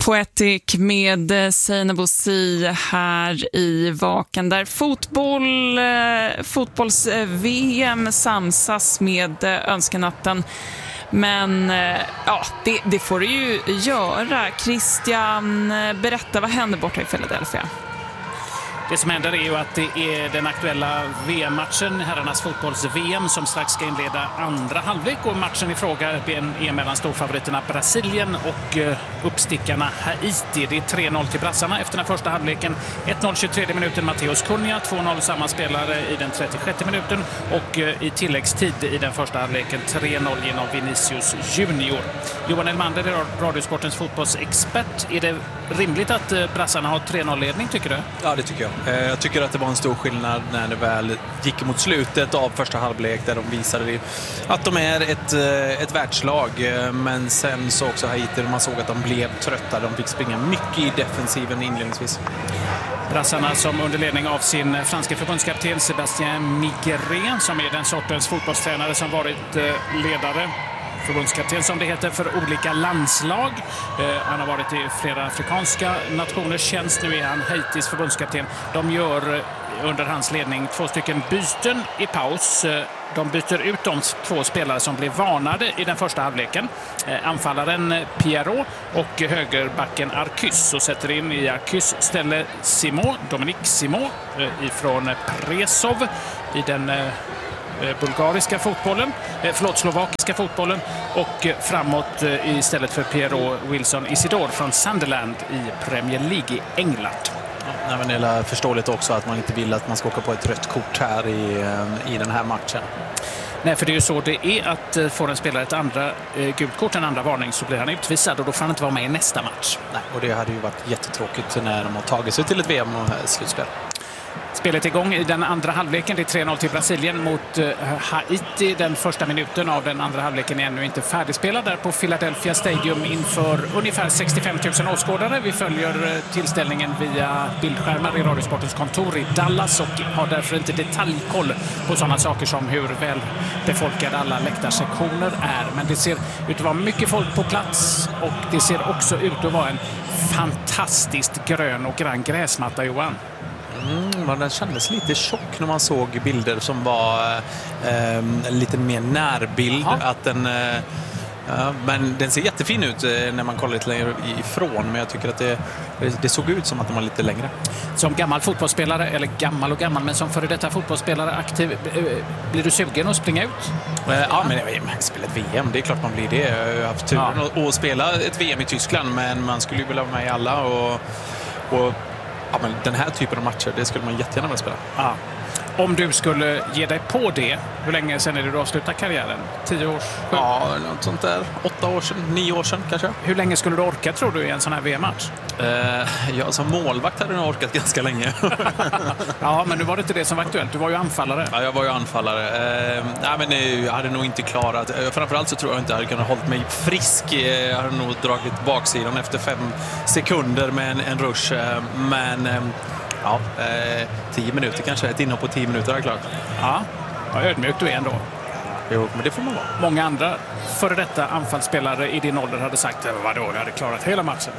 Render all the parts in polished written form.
Poetic med Seinabo Bosi här i Vaken, där fotbolls-VM samsas med önskanatten. Men ja, det får det ju göra. Christian, berätta, vad händer borta i Philadelphia? Det som händer är ju att det är den aktuella VM-matchen, herrarnas fotbolls-VM, som strax ska inleda andra halvlek. Och matchen i fråga är mellan storfavoriterna Brasilien och uppstickarna Haiti. Det är 3-0 till brassarna efter den första halvleken. 1-0 23 minuten Mateus Cunha, 2-0 samma spelare i den 36 minuten. Och i tilläggstid i den första halvleken 3-0 genom Vinicius Junior. Johan Elmander är Radiosportens fotbollsexpert. Är det rimligt att brassarna har 3-0-ledning, tycker du? Ja, det tycker jag. Jag tycker att det var en stor skillnad när det väl gick mot slutet av första halvlek, där de visade att de är ett världslag. Men sen så också Haiti, man såg att de blev trötta. De fick springa mycket i defensiven inledningsvis. Brassarna som under ledning av sin franska förbundskapten Sébastien Migueret, som är den sortens fotbollstränare som varit ledare, förbundskapten som det heter, för olika landslag. Han har varit i flera afrikanska nationers tjänst. Nu är han Haitis förbundskapten. De gör under hans ledning 2 stycken byten i paus. De byter ut de 2 spelare som blev varnade i den första halvleken. Anfallaren Pierrot och högerbacken Arcus, och sätter in i Arcus ställe Dominique Simon ifrån Presov i den slovakiska fotbollen, och framåt istället för Pierrot Wilson Isidore från Sunderland i Premier League i England. Ja, men det är förståeligt också att man inte vill att man ska åka på ett rött kort här i den här matchen. Nej, för det är ju så det är, att får en spelare ett andra gult kort, en andra varning, så blir han utvisad och då får han inte vara med i nästa match. Nej, och det hade ju varit jättetråkigt när de har tagit sig till ett VM-slutspel. Spelet är igång i den andra halvleken. Det är 3-0 till Brasilien mot Haiti. Den första minuten av den andra halvleken är ännu inte färdigspelad där på Philadelphia Stadium inför ungefär 65 000 åskådare. Vi följer tillställningen via bildskärmar i Radiosportens kontor i Dallas och har därför inte detaljkoll på sådana saker som hur väl befolkade alla läktarsektioner är. Men det ser ut att vara mycket folk på plats, och det ser också ut att vara en fantastiskt grön och grann gräsmatta, Johan. Men den kändes lite tjock när man såg bilder som var lite mer närbild. Att men den ser jättefin ut när man kollar lite längre ifrån. Men jag tycker att det såg ut som att den var lite längre. Som gammal fotbollsspelare, eller gammal, men som före detta fotbollsspelare aktiv, blir du sugen att springa ut? Ja, men jag spelar ett VM, det är klart man blir det. Jag har haft turen att spela ett VM i Tyskland, men man skulle ju vilja vara med i alla. Och ja, men den här typen av matcher, det skulle man jättegärna vilja spela. Ja. Om du skulle ge dig på det, hur länge sedan är det du avslutar karriären? 10 år? 7? Ja, något sånt där. 8 år sedan, 9 år sedan kanske. Hur länge skulle du orka, tror du, i en sån här VM-match? Jag som målvakt hade nog orkat ganska länge. Ja, men nu var det inte det som var aktuellt. Du var ju anfallare. Ja, jag var ju anfallare. Jag hade nog inte klarat. Framförallt så tror jag inte jag hade kunnat hålla mig frisk. Jag hade nog dragit baksidan efter 5 sekunder med en rush. Men 10 minuter kanske. Ett inhopp på 10 minuter är klart. Ja, vad ödmjuk du är ändå. Jo, men det får man vara. Många andra före detta anfallsspelare i din ålder hade sagt, vadå, jag hade klarat hela matchen.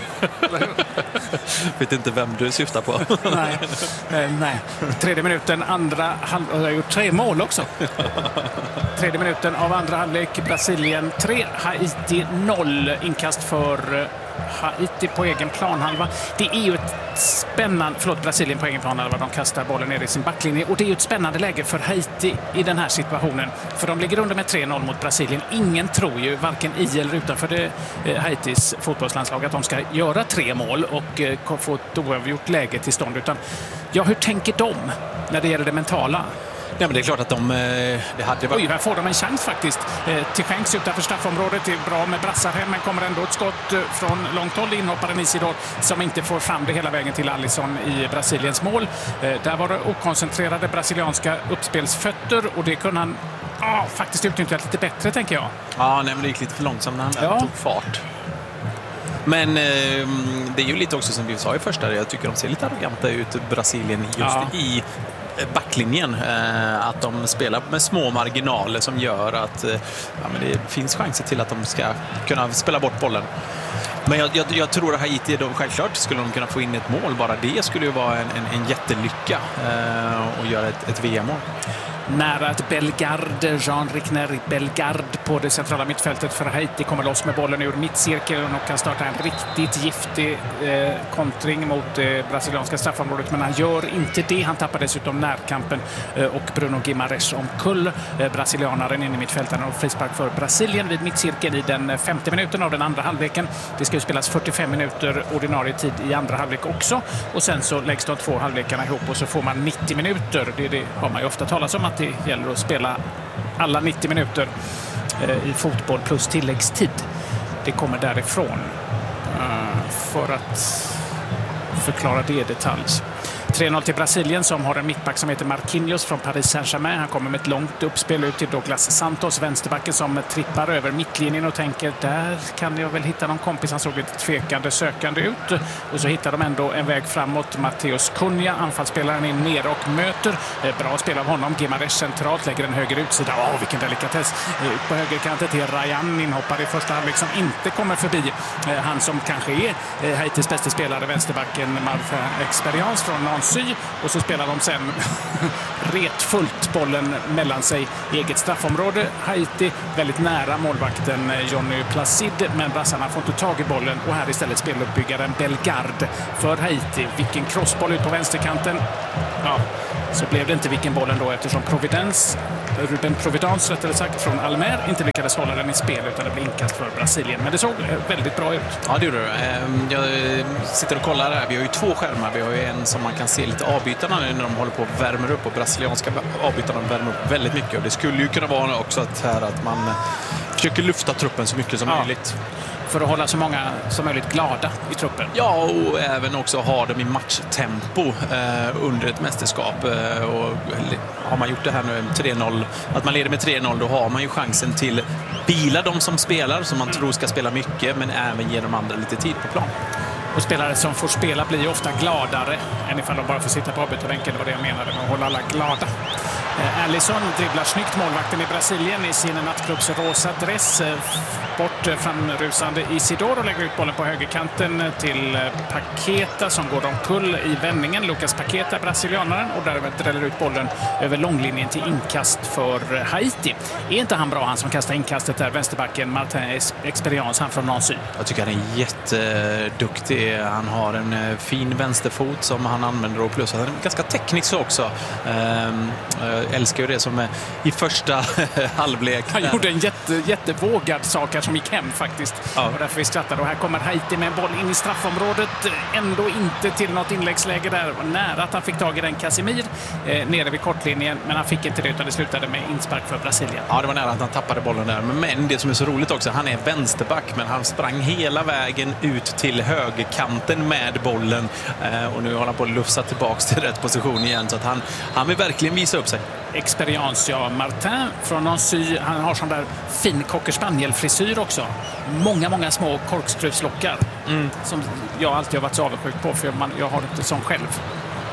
Vet inte vem du syftar på. Nej. 3:e minuten, andra halvlek. Jag har gjort 3 mål också. 3:e minuten av andra halvlek. Brasilien 3, Haiti 0. Inkast för Haiti på egen planhalva. Det är ju ett spännande... Brasilien på egen planhalva. De kastar bollen ner i sin backlinje. Och det är ju ett spännande läge för Haiti i den här situationen. För de ligger under med 3-0 mot Brasilien. Ingen tror ju, varken i eller utanför Haitis fotbollslandslag, att de ska göra 3 mål och få ett oavgjort läge till stånd. Utan, hur tänker de när det gäller det mentala? Ja, men det är klart att det hade varit... Oj, här får de en chans faktiskt. Till skänks utanför straffområdet. Det är bra med brassar hem, men kommer ändå ett skott från långt håll. Inhopparen Isidore som inte får fram det hela vägen till Alisson i Brasiliens mål. Där var det okoncentrerade brasilianska uppspelsfötter, och det kunde han faktiskt utnyttja lite bättre, tänker jag. Ja, men det gick lite för långsamt när han tog fart. Men det är ju lite också som vi sa i första. Jag tycker de ser lite arroganta ut, Brasilien, just i backlinjen. Att de spelar med små marginaler som gör att men det finns chanser till att de ska kunna spela bort bollen. Men jag tror att Haiti, självklart skulle de kunna få in ett mål. Bara det skulle ju vara en jättelycka och göra ett VM-mål. Nära att Bellegarde, Jean Rickner Bellegarde på det centrala mittfältet för Haiti kommer loss med bollen ur mittcirkeln och kan starta en riktigt giftig kontring mot det brasilianska straffområdet. Men han gör inte det. Han tappar dessutom närkampen och Bruno Guimaraes omkull brasilianaren in i mittfälten och frispark för Brasilien vid mittcirkeln i den 50 minuten av den andra halvleken. Det ska ju spelas 45 minuter ordinarie tid i andra halvlek också och sen så läggs de 2 halvlekarna ihop och så får man 90 minuter. Det har man ju ofta talat om, att det gäller att spela alla 90 minuter i fotboll plus tilläggstid. Det kommer därifrån för att förklara det i detalj. 3-0 till Brasilien som har en mittback som heter Marquinhos från Paris Saint-Germain. Han kommer med ett långt uppspel ut till Douglas Santos, vänsterbacken som trippar över mittlinjen och tänker där kan jag väl hitta någon kompis. Han såg lite tvekande, sökande ut och så hittar de ändå en väg framåt. Mateus Cunha, anfallsspelaren, in ner och möter. Bra spel av honom. Guimaraes centralt lägger en höger utsida. Vilken delikatess. Ut på högerkanten till Ryan, inhoppar i första halvlek som inte kommer förbi. Han som kanske är Haitis bästa spelare, vänsterbacken Martin Experience från Nancy, och så spelar de sen retfullt bollen mellan sig i eget straffområde. Haiti väldigt nära målvakten Johnny Placide, men brassarna får inte tag i bollen och här istället speluppbyggaren Bellegarde för Haiti. Vilken crossboll ut på vänsterkanten. Så blev det inte vilken bollen då eftersom Ruben Providence rättare sagt från Almer inte lyckades hålla den i spel utan det blev inkast för Brasilien. Men det såg väldigt bra ut. Ja, det gjorde det. Jag sitter och kollar här. Vi har ju 2 skärmar. Vi har ju en som man kan se lite avbytarna nu när de håller på och värmer upp, och brasilianska avbytarna värmer upp väldigt mycket. Och det skulle ju kunna vara också att man försöker lufta truppen så mycket som möjligt. För att hålla så många som möjligt glada i truppen. Ja, och även också ha dem i matchtempo under ett mästerskap. Och har man gjort det här nu 3-0, att man leder med 3-0, då har man ju chansen till vila de som spelar, som man tror ska spela mycket, men även ge de andra lite tid på plan. Och spelare som får spela blir ju ofta gladare än ifall de bara får sitta på avbytarbänken. Det var det jag menade med att hålla alla glada. Alisson dribblar snyggt, målvakten i Brasilien, i sin nattklubbs rosa dress. Bort framrusande Isidoro och lägger ut bollen på högerkanten till Paqueta som går omkull i vändningen. Lucas Paqueta, brasilianaren, och därmed dräller ut bollen över långlinjen till inkast för Haiti. Är inte han bra, han som kastar inkastet där, vänsterbacken Martin Experience, han från Nancy? Jag tycker han är jätteduktig. Han har en fin vänsterfot som han använder, och plus att han är ganska teknisk också. Jag älskar ju det som är i första halvlek. Han gjorde en jättevågad sak här som gick hem faktiskt. Ja. Och därför vi skrattade. Och här kommer Haiti med en boll in i straffområdet. Ändå inte till något inläggsläge där. Var nära att han fick tag i den Casimir nere vid kortlinjen. Men han fick inte det, utan det slutade med inspark för Brasilien. Ja, det var nära att han tappade bollen där. Men det som är så roligt också, han är vänsterback, men han sprang hela vägen ut till högerkanten med bollen. Och nu har han på att lufsa tillbaka till rätt position igen. Så att han vill verkligen visa upp sig. Experience, ja. Martin från Nancy, han har sån där fin cocker-spaniel-frisyr också. Många små korkskruvslockar som jag alltid har varit så avundsjuk på, för jag har inte sån själv.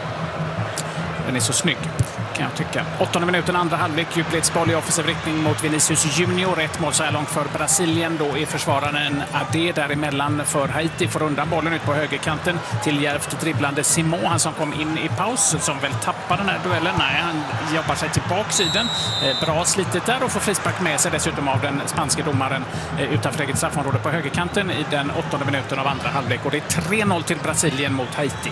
Den är så snygg, kan jag tycka. 8:e minuten, andra halvlek, djupledsboll i offensiv riktning mot Vinicius Junior. 1 mål så här långt för Brasilien. Då är försvararen Ade däremellan för Haiti. Får undan bollen ut på högerkanten till djärvt dribblande Simon. Han som kom in i paus, som väl tappar den här duellen. Nej, han jobbar sig tillbaka i den. Bra slitet där och får frispark med sig dessutom av den spanske domaren utanför eget straffområde på högerkanten i den 8:e minuten av andra halvlek. Och det är 3-0 till Brasilien mot Haiti.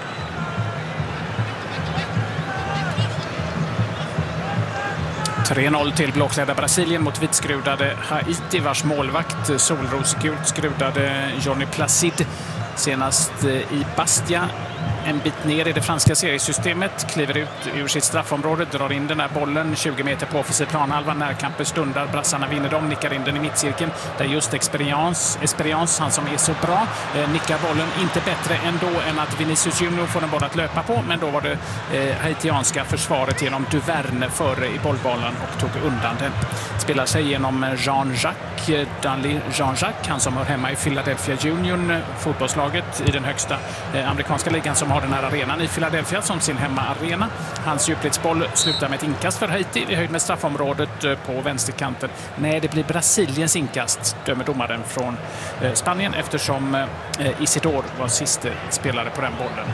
3-0 till blåklädda Brasilien mot vitskrudade Haiti, vars målvakt solrosgult skrudade Johnny Placide senast i Bastia. En bit ner i det franska seriesystemet, kliver ut ur sitt straffområde, drar in den här bollen 20 meter på offensiv planhalva. Närkampen stundar, brassarna vinner dem, nickar in den i mittcirkeln där just Experience, han som är så bra, nickar bollen. Inte bättre ändå än att Vinicius Junior får en boll att löpa på, men då var det haitianska försvaret genom Duverne före i bollbollen och tog undan den. Spelar sig genom Jean-Jacques, han som hör hemma i Philadelphia Union, fotbollslaget i den högsta amerikanska ligan, som har den här arenan i Philadelphia som sin hemmaarena. Hans djupledsboll slutar med ett inkast för Haiti i höjd med straffområdet på vänsterkanten. Nej, det blir Brasiliens inkast, dömer domaren från Spanien, eftersom Isidor var sista spelare på den bollen.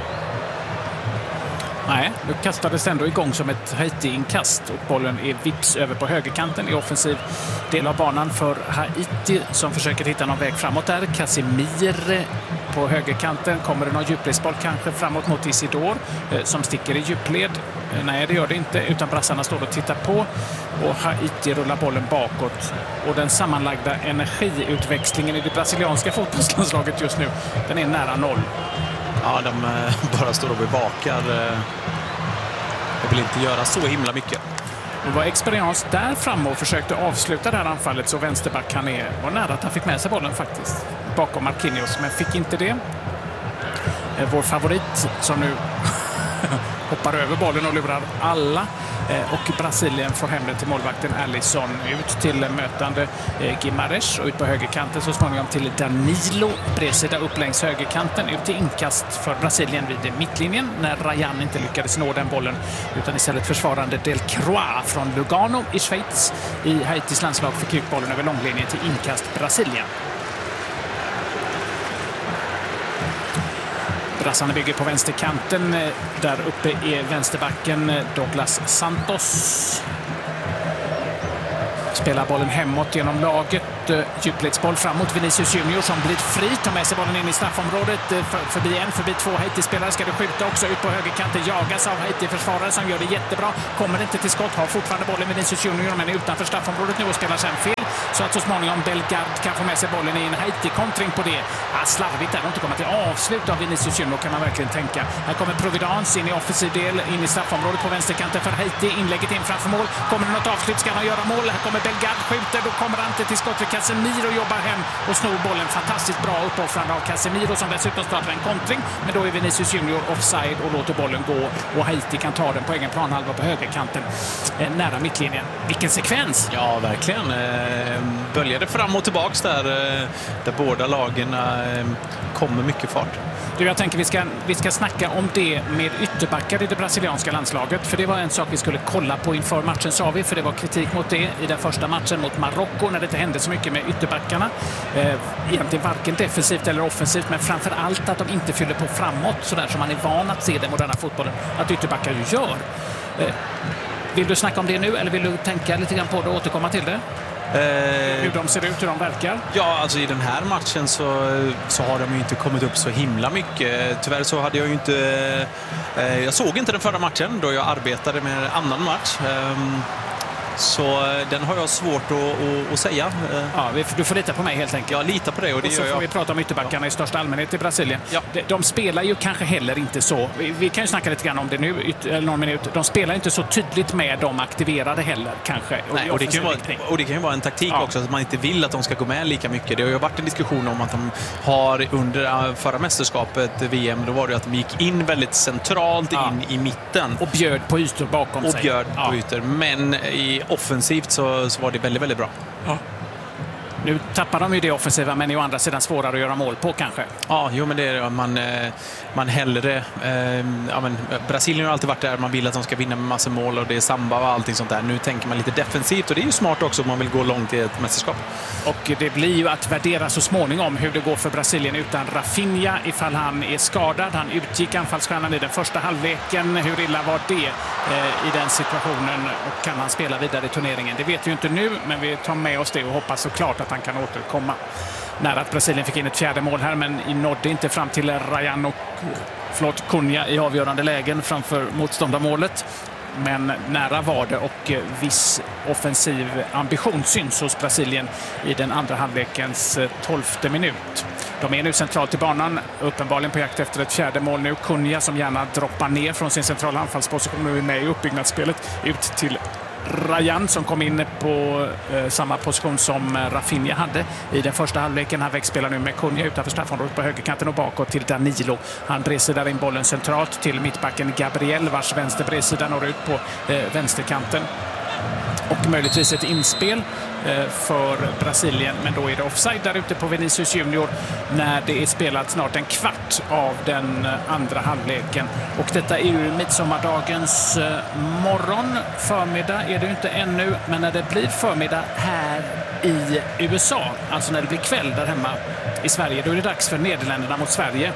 Nej, nu kastades det ändå igång som ett Haiti-inkast och bollen är vips över på högerkanten i offensiv del av banan för Haiti som försöker hitta någon väg framåt där. Casemiro på högerkanten. Kommer det någon djupledsboll kanske framåt mot Isidor som sticker i djupled? Nej, det gör det inte, utan brassarna står och tittar på och Haiti rullar bollen bakåt. Och den sammanlagda energiutväxlingen i det brasilianska fotbollslandslaget just nu, den är nära noll. Ja, de bara står och bevakar. Jag vill inte göra så himla mycket. Det var Experience där framme och försökte avsluta det här anfallet, så vänsterback han var nära att han fick med sig bollen faktiskt bakom Marquinhos, men fick inte det. Vår favorit som nu hoppar över bollen och lurar alla, och Brasilien får hem den till målvakten Alisson, ut till mötande Guimarães och ut på högerkanten så småningom till Danilo, bredsida upp längs högerkanten, ut till inkast för Brasilien vid mittlinjen när Rayan inte lyckades nå den bollen, utan istället försvarande Delcroix från Lugano i Schweiz i Haitis landslag fick ut bollen över långlinjen till inkast Brasilien. Brassarna bygger på vänsterkanten. Där uppe är vänsterbacken Douglas Santos. Spelar bollen hemåt genom laget. Djupledsboll framåt. Vinicius Junior som blir fri. Tar med sig bollen in i straffområdet. Förbi två Haiti-spelare. Ska det skjuta också ut på högerkanten. Jagas av Haiti-försvarare som gör det jättebra. Kommer inte till skott. Har fortfarande bollen Vinicius Junior, men är utanför straffområdet nu och spelar sen fel. Så att så småningom Bellegarde kan få med sig bollen i en Haiti-kontring på det. Slarvigt där. De inte kommer till avslut av Vinicius Junior, kan man verkligen tänka. Här kommer Providence in i offensiv del. In i straffområdet på vänsterkanten för Haiti. Inlägget in framför mål. Kommer det något avslut ska han göra mål. Här kommer Bellegarde, skjuter. Då kommer han inte till skott. Casemiro jobbar hem och snor bollen. Fantastiskt bra uppoffrande av Casemiro som dessutom startar en kontring. Men då är Vinicius Junior offside och låter bollen gå. Och Haiti kan ta den på egen planhalva på högerkanten nära mittlinjen. Vilken sekvens! Ja, verkligen. Böljade fram och tillbaks där båda lagen kommer mycket fart. Du, jag tänker vi ska snacka om det med ytterbackar i det brasilianska landslaget. För det var en sak vi skulle kolla på inför matchen, sa vi. För det var kritik mot det i den första matchen mot Marocko när det inte hände så mycket med ytterbackarna. Egentligen varken defensivt eller offensivt, men framför allt att de inte fyller på framåt sådär som man är van att se den moderna fotbollen. Att ytterbackar ju gör. Vill du snacka om det nu eller vill du tänka lite grann på det och återkomma till det? Hur de ser ut, hur de verkar? Ja, alltså i den här matchen så har de ju inte kommit upp så himla mycket. Tyvärr så hade jag ju inte... jag såg inte den förra matchen då jag arbetade med en annan match. Så den har jag svårt att säga. Ja, du får lita på mig helt enkelt. Jag litar på det och det så gör jag. Får vi prata om ytterbackarna i största allmänhet i Brasilien. Ja. De spelar ju kanske heller inte så. Vi kan ju snacka lite grann om det nu, någon minut. De spelar inte så tydligt med de aktiverade heller kanske. Nej, och det kan ju vara en taktik också, att man inte vill att de ska gå med lika mycket. Det har ju varit en diskussion om att de har under förra mästerskapet, VM, då var det att de gick in väldigt centralt in i mitten. Och bjöd på ytor bakom sig. Och bjöd på ytor. Men i offensivt så var det väldigt, väldigt bra. Ja. Nu tappar de ju det offensiva, men är å andra sidan svårare att göra mål på kanske. Ja, jo, men det är man hellre... Brasilien har alltid varit där man vill att de ska vinna med massor mål och det är samba och allting sånt där. Nu tänker man lite defensivt och det är ju smart också om man vill gå långt i ett mästerskap. Och det blir ju att värdera så småningom hur det går för Brasilien utan Rafinha ifall han är skadad. Han utgick anfallsstjärnan i den första halvleken. Hur illa var det i den situationen och kan han spela vidare i turneringen? Det vet vi ju inte nu, men vi tar med oss det och hoppas såklart att han kan återkomma. Nära att Brasilien fick in ett fjärde mål här, men nådde inte fram till Rayan och Cunha i avgörande lägen framför motståndarmålet. Men nära var det och viss offensiv ambition syns hos Brasilien i den andra halvlekens 12:e minut. De är nu centralt i banan, uppenbarligen på jakt efter ett fjärde mål nu. Cunha som gärna droppar ner från sin centrala anfallsposition och är med i uppbyggnadsspelet ut till Rayan som kom in på samma position som Rafinha hade i den första halvleken. Han växspelar nu med Cunha utanför straffområdet på högerkanten och bakåt till Danilo. Han bredsidar in bollen centralt till mittbacken Gabriel vars vänster bredsida når ut på vänsterkanten. och möjligtvis ett inspel för Brasilien, men då är det offside där ute på Vinicius Junior när det är spelat snart en kvart av den andra halvleken. Och detta är ju midsommardagens förmiddag är det ju inte ännu, men när det blir förmiddag här i USA, alltså när det blir kväll där hemma i Sverige, då är det dags för Nederländerna mot Sverige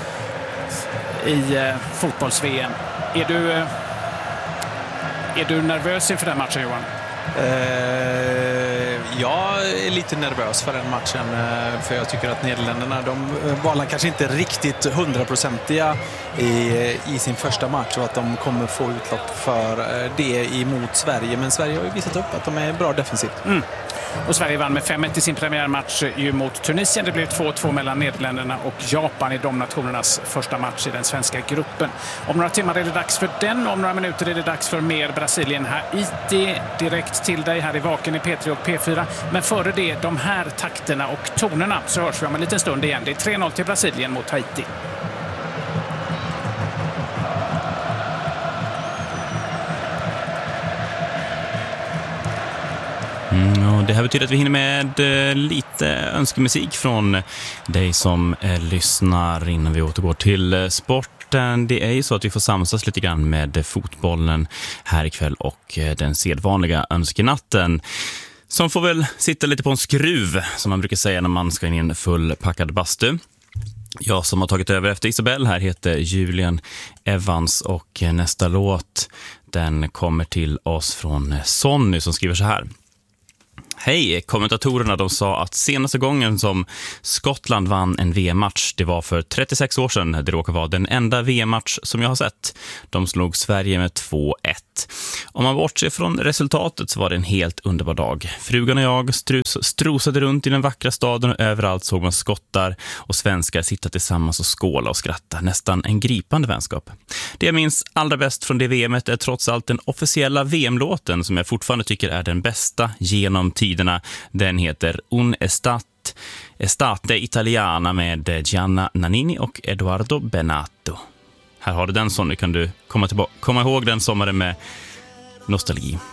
i fotbolls-VM. Är du nervös inför den matchen, Johan? Jag är lite nervös för den matchen, för jag tycker att Nederländerna, de var kanske inte riktigt 100-procentiga i sin första match och att de kommer få utlopp för det emot Sverige. Men Sverige har ju visat upp att de är bra defensivt. Och Sverige vann med 5-1 i sin premiärmatch mot Tunisien. Det blev 2-2 mellan Nederländerna och Japan i de nationernas första match i den svenska gruppen. Om några timmar är det dags för den. Om några minuter är det dags för mer Brasilien-Haiti direkt till dig här i Vaken i P3 och P4. Men före det, de här takterna och tonerna, så hörs vi om en liten stund igen. Det är 3-0 till Brasilien mot Haiti. Och det här betyder att vi hinner med lite önskemusik från dig som lyssnar innan vi återgår till sporten. Det är ju så att vi får samsas lite grann med fotbollen här ikväll och den sedvanliga önskenatten som får väl sitta lite på en skruv, som man brukar säga när man ska in i en fullpackad bastu. Jag som har tagit över efter Isabel här heter Julian Evans och nästa låt, den kommer till oss från Sonny som skriver så här. Hej, kommentatorerna de sa att senaste gången som Skottland vann en VM-match, det var för 36 år sedan. Det råkar vara den enda VM-match som jag har sett. De slog Sverige med 2-1. Om man bortser från resultatet så var det en helt underbar dag. Frugan och jag strosade runt i den vackra staden och överallt såg man skottar och svenskar sitta tillsammans och skåla och skratta. Nästan en gripande vänskap. Det jag minns allra bäst från det VMet är trots allt den officiella VM-låten som jag fortfarande tycker är den bästa genom tiderna. Den heter Un Estate Italiana med Gianna Nannini och Edoardo Bennato. Här har du den, Sonny. Kan du komma ihåg den sommaren med nostalgi?